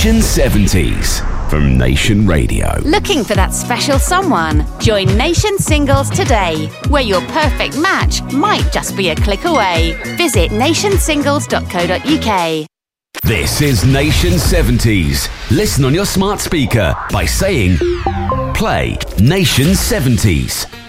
Nation 70s from Nation Radio. Looking for that special someone? Join Nation Singles today, where your perfect match might just be a click away. Visit nationsingles.co.uk. This is Nation 70s. Listen on your smart speaker by saying, play Nation 70s.